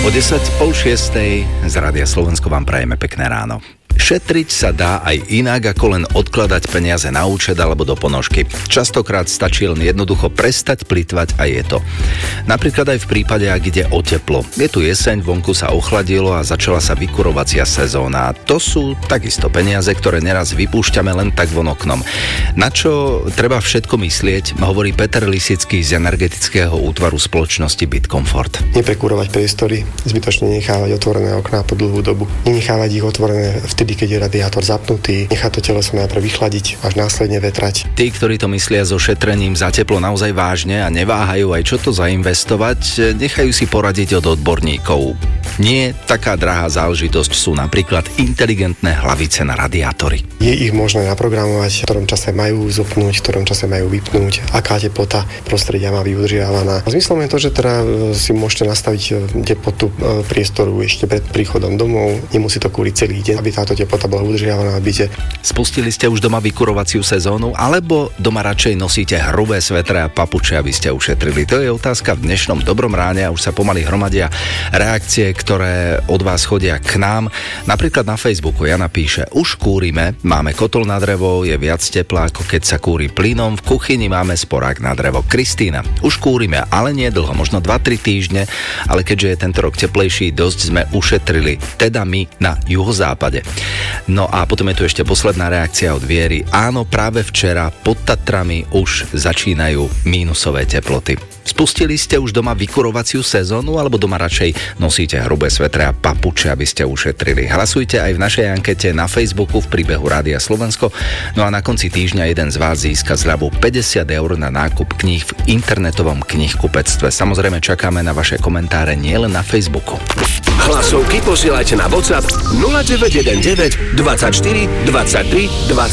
O 5:10 z Rádia Slovensko vám prajeme pekné ráno. Šetriť sa dá aj inak, ako len odkladať peniaze na účet alebo do ponožky. Častokrát stačí len jednoducho prestať plytvať a je to. Napríklad aj v prípade, ak ide o teplo. Je tu jeseň, vonku sa ochladilo a začala sa vykurovacia sezóna. To sú takisto peniaze, ktoré neraz vypúšťame len tak von oknom. Na čo treba všetko myslieť, hovorí Peter Lisický z energetického útvaru spoločnosti Bitkomfort. Neprekurovať priestory, zbytočne nechávať otvorené okná po dlhú dobu. Nenechávať ich otvorené vtedy, keď je radiátor zapnutý, nechá to teleso najprv vychladiť, až následne vetrať. Tí, ktorí to myslia so šetrením za teplo naozaj vážne a neváhajú aj čo to zainvestovať, nechajú si poradiť od odborníkov. Nie taká drahá záležitosť sú napríklad inteligentné hlavice na radiátory. Je ich možné naprogramovať, v ktorom čase majú zopnúť, v ktorom čase majú vypnúť, aká teplota prostredia má byť udržiavaná. Zmyslom je to, že teda si môžete nastaviť teplotu priestoru ešte pred príchodom domov, nemusí to kúriť celý deň, aby táto teplota bola udržiavaná v byte. Spustili ste už doma vykurovaciu sezónu, alebo doma radšej nosíte hrubé svetre a papuče, aby ste ušetrili? To je otázka v dnešnom Dobrom ráne a už sa pomaly hromadia reakcie, ktoré od vás chodia k nám. Napríklad na Facebooku Jana píše: už kúrime, máme kotol na drevo, je viac tepla, ako keď sa kúri plynom, v kuchyni máme sporák na drevo. Kristína: už kúrime, ale nie dlho, možno 2-3 týždne, ale keďže je tento rok teplejší, dosť sme ušetrili, teda my na juhozápade. No a potom je tu ešte posledná reakcia od Viery. Áno, práve včera pod Tatrami už začínajú mínusové teploty. Spustili ste už doma vykurovaciu sezónu, alebo doma radšej nosíte hrubé svetre a papuče, aby ste ušetrili? Hlasujte aj v našej ankete na Facebooku v príbehu Rádia Slovensko. No a na konci týždňa jeden z vás získa zľavu 50 eur na nákup kníh v internetovom knihkupectve. Samozrejme čakáme na vaše komentáre nielen na Facebooku. Hlasovky posielajte na WhatsApp 0919 24 23 23.